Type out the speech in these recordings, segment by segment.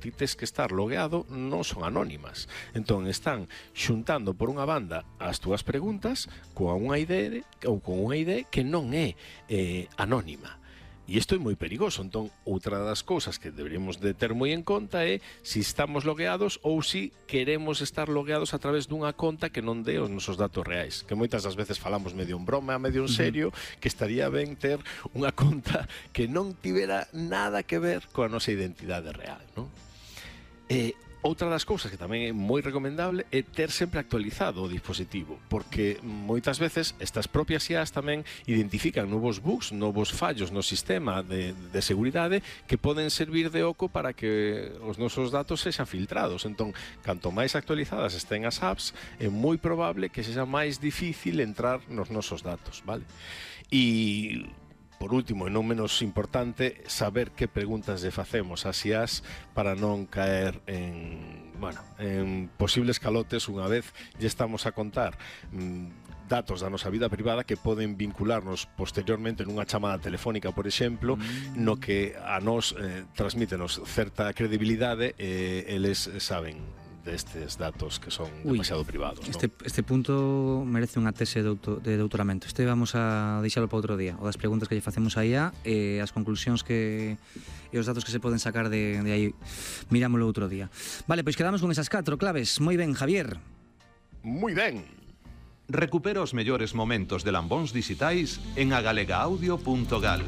ti tes que estar logueado non son anónimas. Entón están xuntando por unha banda as túas preguntas con unha ID que non é anónima. E isto é moi perigoso. Entón, outra das cousas que deberíamos de ter moi en conta é se estamos logueados ou se queremos estar logueados a través dunha conta que non dé os nosos datos reais. Que moitas das veces falamos medio en broma, medio en serio, que estaría ben ter unha conta que non tivera nada que ver coa nosa identidade real, non? Outra das cousas que tamén é moi recomendable é ter sempre actualizado o dispositivo, porque moitas veces estas propias IAs tamén identifican novos bugs, novos fallos no sistema de seguridade que poden servir de oco para que os nosos datos sexan filtrados. Entón, canto máis actualizadas estén as apps, é moi probable que sexa máis difícil entrar nos nosos datos, vale? E por último, e non menos importante, saber que preguntas lle facemos ás IAs para non caer en posibles calotes unha vez lle estamos a contar datos da nosa vida privada que poden vincularnos posteriormente nunha chamada telefónica, por exemplo, no que a nos transmítenos certa credibilidade e eles saben destes datos que son demasiado privados. Este punto merece unha tese de doutoramento. Vamos a deixalo para outro día. O das preguntas que lle facemos a IA e as conclusións e os datos que se poden sacar de aí. Mirámoslo outro día. Vale, pois quedamos con esas 4 claves. Moi ben, Javier. Moi ben. Recupera os mellores momentos de Lambóns Dixitais en agalegaudio.gal.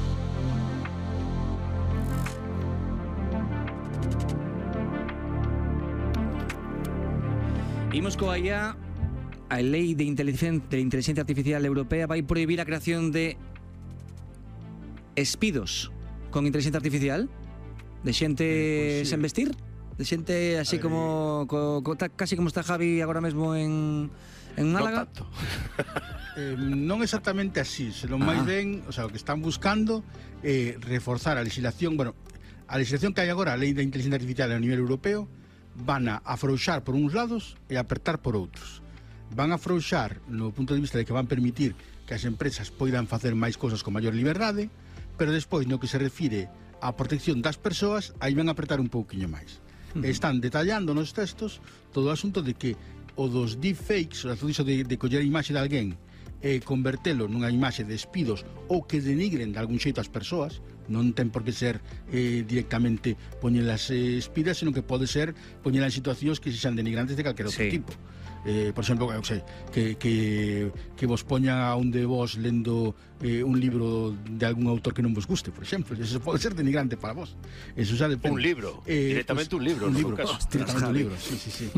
Imos coa IA. A Lei de Inteligencia Artificial Europea vai prohibir a creación de espidos con inteligencia artificial de xente sen vestir, de xente así como casi como está Javi agora mesmo en Málaga. Non exactamente así, senón máis ben, o sea, o que están buscando é reforzar a legislación, a legislación que hai agora, a Lei de Inteligencia Artificial a nivel europeo, van a afrouxar por uns lados e apertar por outros. Van a afrouxar no punto de vista de que van permitir que as empresas poidan facer máis cousas con maior liberdade, pero despois no que se refire á protección das persoas, aí van a apertar un pouquiño máis. Están detallando nos textos todo o asunto de que o dos deepfakes, o asunto de coller a imaxe de alguén e convertelo nunha imaxe de espidos ou que denigren de algún xeito as persoas, non ten por que ser directamente poñelas espidas, senón que pode ser poñelas en situacións que sexan denigrantes de calquera outro tipo. Por exemplo, que vos poña a un de vos lendo un libro de algún autor que non vos guste, por exemplo. Eso pode ser denigrante para vos. Eso xa depende. Un libro, directamente un libro. Directamente un libro, sí.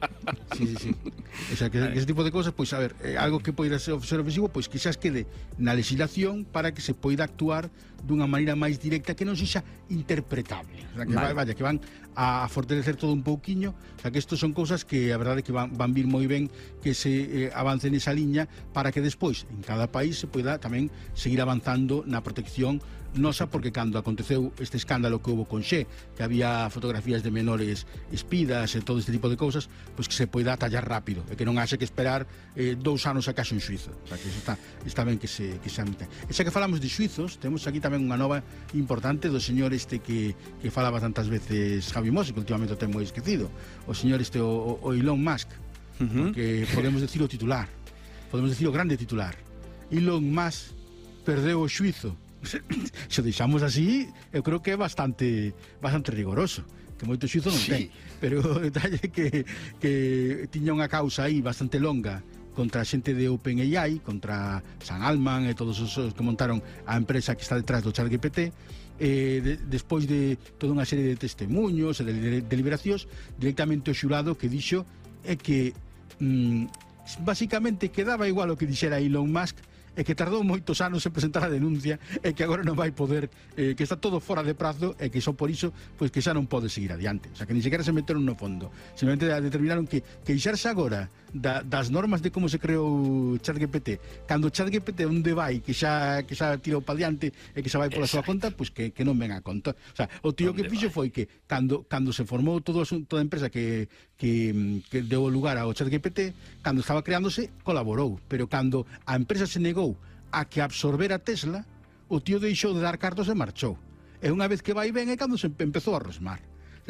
O sea, que ese tipo de cosas, pois, a ver, algo que poida ser ofensivo, pois quizás quede na legislación para que se poida actuar dunha maneira máis directa que non sexa interpretable. O sea, que que van a fortalecer todo un pouquiño. O sea, que isto son cousas que a verdade que van vir moi ben que se avance nesa liña para que despois en cada país se poida tamén seguir avanzando na protección nosa, porque cando aconteceu este escándalo que houve con Xe, que había fotografías de menores espidas e todo este tipo de cousas, pois que se poida tallar rápido e que non haxe que esperar 2 anos a caso en xuizo. O sea, que está ben que se amite. E xa que falamos de xuizos, temos aquí tamén unha nova importante do señor que falaba tantas veces Javi Mos, que últimamente o ten moi esquecido, o señor o Elon Musk, porque podemos decir o titular, podemos decir o grande titular: Elon Musk perdeu o xuizo. Se o deixamos así, eu creo que é bastante rigoroso, que moito xuizo non ten, pero o detalle que tiña unha causa aí bastante longa contra a xente de OpenAI, contra Sam Altman e todos os que montaron a empresa que está detrás do ChatGPT. Despois de toda unha serie de testemunhos e de deliberacións, directamente o xurado que dixo é que basicamente quedaba igual o que dixera Elon Musk, e que tardou moitos anos en presentar a denuncia e que agora non vai poder, que está todo fora de prazo e que só por iso pois que xa non pode seguir adiante. O sea, que ni sequera se meteron no fondo, simplemente determinaron que queixarse agora das normas de como se creou ChatGPT, cando ChatGPT onde vai, que xa tirou pa diante e que xa vai pola súa conta, pois que non ven a conta. O sea, o tío que fixo foi que cando se formou toda a empresa que deu lugar ao ChatGPT, cando estaba creándose colaborou, pero cando a empresa se negou a que absorbera Tesla, o tío deixou de dar cartos e marchou. E unha vez que vai ben é cando se empezou a rosmar.